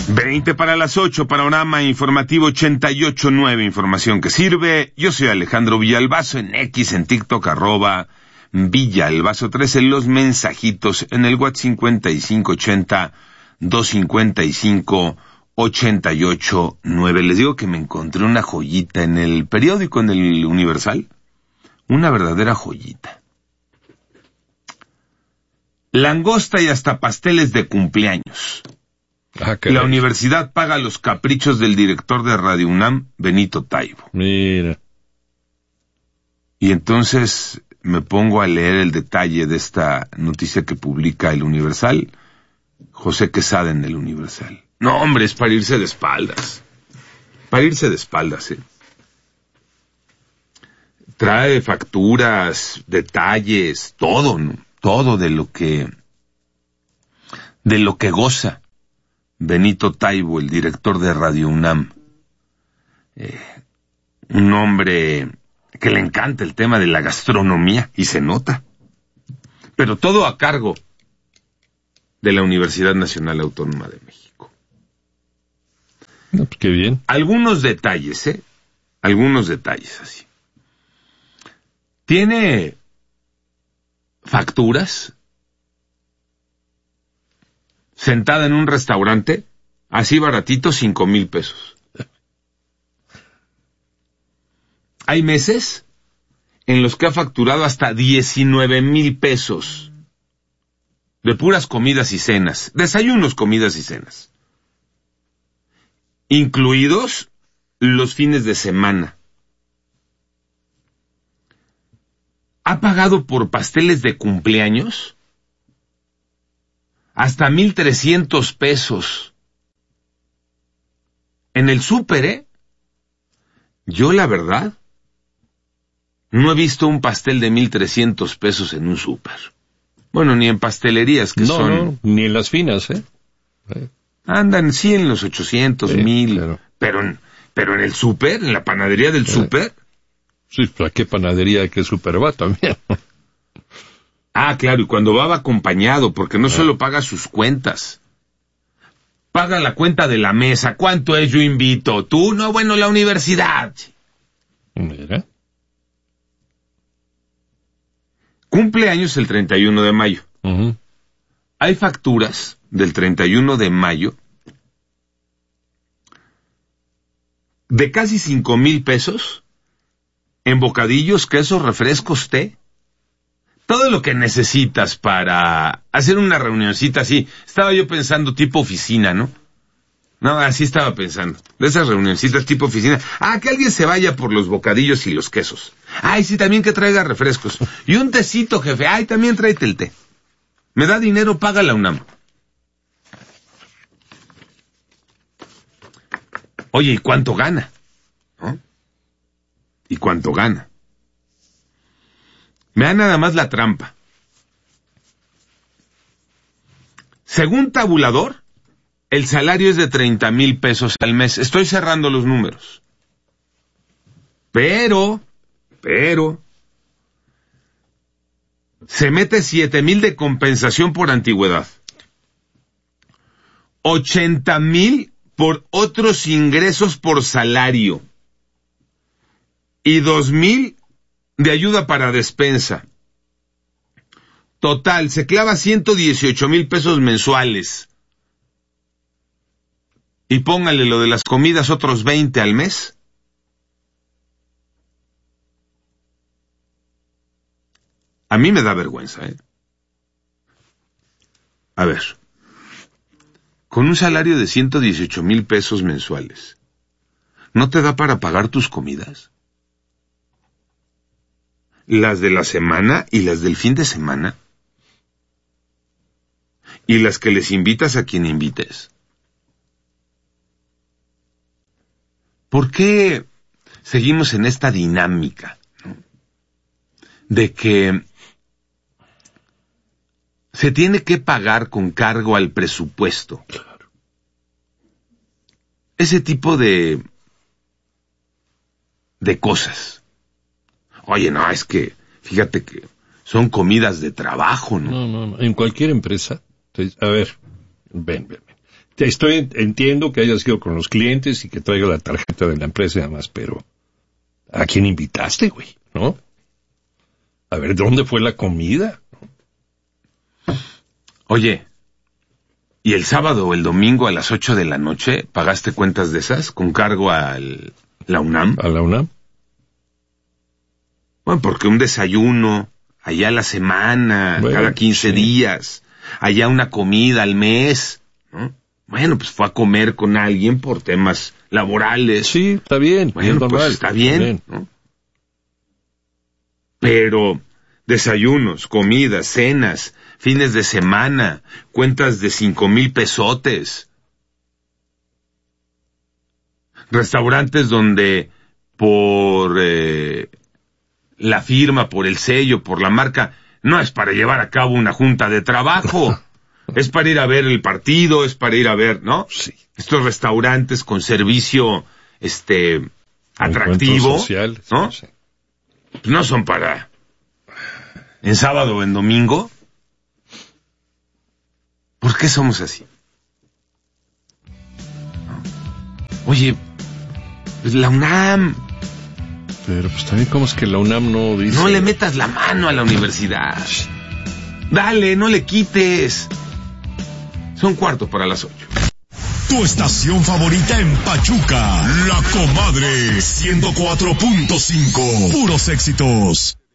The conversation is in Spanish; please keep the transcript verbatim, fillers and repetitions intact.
veinte para las ocho, panorama informativo ochenta y ocho punto nueve, información que sirve. Yo soy Alejandro Villalbazo, en X, en TikTok, arroba Villalbazo trece, los mensajitos en el WhatsApp cincuenta y cinco ochenta, doscientos cincuenta y cinco, ochenta y ocho nueve. Les digo que me encontré una joyita en el periódico, en el Universal, una verdadera joyita. Langosta y hasta pasteles de cumpleaños. Ah, la universidad paga los caprichos del director de Radio UNAM, Benito Taibo. Mira. Y entonces me pongo a leer el detalle de esta noticia que publica el Universal, José Quesada en el Universal. No, hombre, es para irse de espaldas. Para irse de espaldas, ¿eh? Trae facturas, detalles, todo, ¿no? Todo de lo que, de lo que goza Benito Taibo, el director de Radio UNAM. Eh, un hombre que le encanta el tema de la gastronomía, y se nota. Pero todo a cargo de la Universidad Nacional Autónoma de México. No, pues qué bien. Algunos detalles, ¿eh? Algunos detalles así. Tiene facturas sentada en un restaurante, así baratito, cinco mil pesos. Hay meses en los que ha facturado hasta diecinueve mil pesos de puras comidas y cenas, desayunos, comidas y cenas, incluidos los fines de semana. Ha pagado por pasteles de cumpleaños hasta mil trescientos pesos. En el súper, ¿eh? Yo, la verdad, no he visto un pastel de mil trescientos pesos en un súper. Bueno, ni en pastelerías que no, son... No, ni en las finas, ¿eh? eh. Andan, sí, en los ochocientos, sí, mil. Claro. Pero, en, pero en el súper, en la panadería del eh. súper... Sí, ¿para qué panadería hay que súper va también? Ah, claro, y cuando va, va acompañado, porque no ah. solo paga sus cuentas. Paga la cuenta de la mesa. ¿Cuánto es? Yo invito. Tú, no, bueno, la universidad. Mira. Cumpleaños el treinta y uno de mayo. Uh-huh. Hay facturas del treinta y uno de mayo de casi cinco mil pesos en bocadillos, quesos, refrescos, té. Todo lo que necesitas para hacer una reunioncita así. Estaba yo pensando tipo oficina, ¿no? No, así estaba pensando. De esas reunioncitas tipo oficina. Ah, que alguien se vaya por los bocadillos y los quesos. Ay, sí, también que traiga refrescos. Y un tecito, jefe. Ay, también tráete el té. Me da dinero, paga la UNAM. Oye, ¿y cuánto gana? ¿No? ¿Y cuánto gana? Vean nada más la trampa. Según tabulador, el salario es de treinta mil pesos al mes. Estoy cerrando los números. Pero, pero, se mete siete mil de compensación por antigüedad. ochenta mil por otros ingresos por salario. Y dos mil de ayuda para despensa. Total, se clava ciento dieciocho mil pesos mensuales. Y póngale lo de las comidas, otros veinte al mes. A mí me da vergüenza, ¿eh? A ver, con un salario de ciento dieciocho mil pesos mensuales, ¿no te da para pagar tus comidas? Las de la semana y las del fin de semana. Y las que les invitas a quien invites. ¿Por qué seguimos en esta dinámica, ¿no? De que se tiene que pagar con cargo al presupuesto? Claro. Ese tipo de de cosas. Oye, no, es que, fíjate que son comidas de trabajo, ¿no? No, no, no. En cualquier empresa, a ver, ven, ven, ven. Estoy, entiendo que hayas ido con los clientes y que traiga la tarjeta de la empresa y demás, pero ¿a quién invitaste, güey? ¿No? A ver, ¿dónde fue la comida? Oye, ¿y el sábado o el domingo a las ocho de la noche pagaste cuentas de esas con cargo a la UNAM? ¿A la UNAM? Bueno, porque un desayuno, allá a la semana, bueno, cada quince sí. días, allá una comida al mes, ¿no? Bueno, pues fue a comer con alguien por temas laborales. Sí, está bien. Bueno, es pues normal, está bien, bien. ¿no? Pero desayunos, comidas, cenas, fines de semana, cuentas de cinco mil pesotes. Restaurantes donde por eh, la firma, por el sello, por la marca, no es para llevar a cabo una junta de trabajo. Es para ir a ver el partido, es para ir a ver, ¿no? Sí. Estos restaurantes con servicio, este, atractivo, social, ¿no? Sí. Pues no son para en sábado o en domingo. ¿Por qué somos así? Oye, pues la UNAM. Pero pues también, ¿cómo es que la UNAM no dice? No le metas la mano a la universidad. Dale, no le quites. Son cuarto para las ocho. Tu estación favorita en Pachuca, La Comadre, ciento cuatro punto cinco. Puros éxitos.